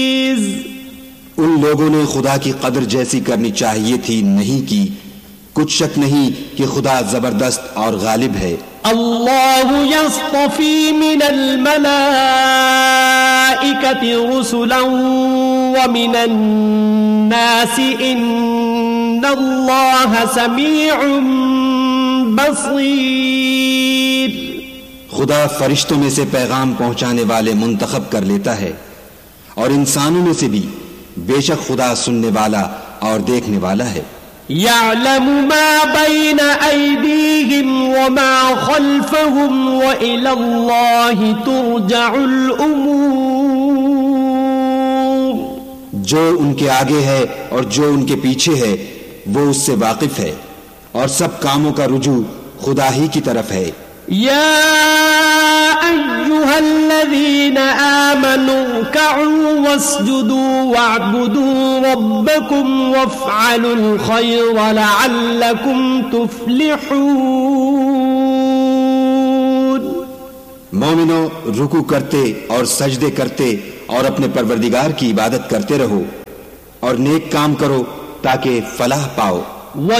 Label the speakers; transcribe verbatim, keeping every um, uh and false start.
Speaker 1: ان لوگوں نے خدا کی قدر جیسی کرنی چاہیے تھی نہیں کی، کچھ شک نہیں کہ خدا زبردست اور غالب ہے۔
Speaker 2: اللہ یصطفی من الملائکۃ رسلا ومن الناس ان اللہ سمیع بصیر۔
Speaker 1: خدا فرشتوں میں سے پیغام پہنچانے والے منتخب کر لیتا ہے، اور انسانوں میں سے بھی، بے شک خدا سننے والا اور دیکھنے والا ہے۔
Speaker 2: يعلم ما بين أيديهم وما خلفهم وإلى الله ترجع الأمور۔
Speaker 1: جو ان کے آگے ہے اور جو ان کے پیچھے ہے وہ اس سے واقف ہے، اور سب کاموں کا رجوع خدا ہی کی طرف ہے۔
Speaker 2: يا أيها الذين آمنوا اركعوا واسجدوا واعبدوا ربكم وافعلوا الخير لعلكم تفلحون۔
Speaker 1: مومنو، رکوع کرتے اور سجدے کرتے اور اپنے پروردگار کی عبادت کرتے رہو، اور نیک کام کرو تاکہ فلاح پاؤ۔